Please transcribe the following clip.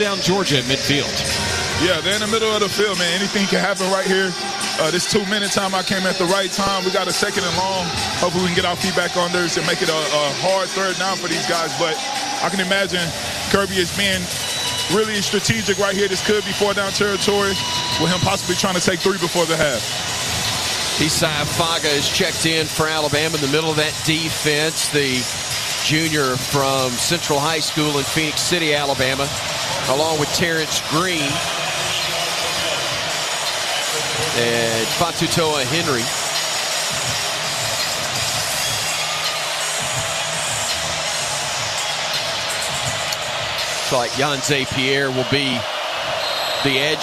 down Georgia at midfield. Yeah, they're in the middle of the field, man. Anything can happen right here. This 2-minute time, I came at the right time. We got a second and long. Hopefully we can get our feet back on theirs and make it a hard third down for these guys. But I can imagine Kirby is being really strategic right here. This could be 4-down territory with him possibly trying to take 3 before the half. Isaiah Faga is checked in for Alabama in the middle of that defense. The junior from Central High School in Phoenix City, Alabama, along with Terrence Green and Fatutoa Henry. Looks like Yanze Pierre will be the edge